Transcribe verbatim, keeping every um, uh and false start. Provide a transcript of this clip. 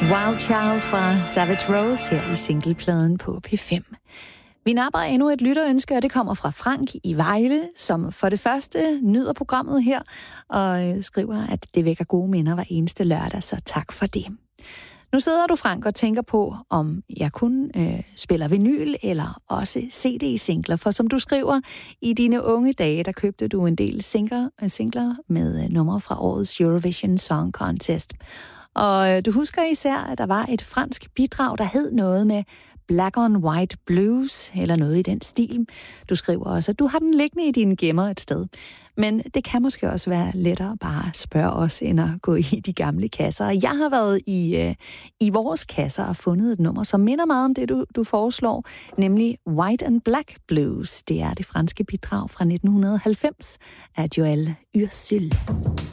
Wild Child fra Savage Rose her i singlepladen på P fem. Vi napper endnu et lytterønske, og det kommer fra Frank i Vejle, som for det første nyder programmet her, og skriver, at det vækker gode minder hver eneste lørdag, så tak for det. Nu sidder du, Frank, og tænker på, om jeg kun øh, spiller vinyl eller også C D-singler. For som du skriver, i dine unge dage, der købte du en del singler, singler med øh, numre fra årets Eurovision Song Contest. Og øh, du husker især, at der var et fransk bidrag, der hed noget med Black on White Blues, eller noget i den stil. Du skriver også, at du har den liggende i dine gemmer et sted. Men det kan måske også være lettere bare at spørge os, end at gå i de gamle kasser. Jeg har været i, øh, i vores kasser og fundet et nummer, som minder meget om det, du, du foreslår, nemlig White and Black Blues. Det er det franske bidrag fra nitten halvfems af Joël Ursule.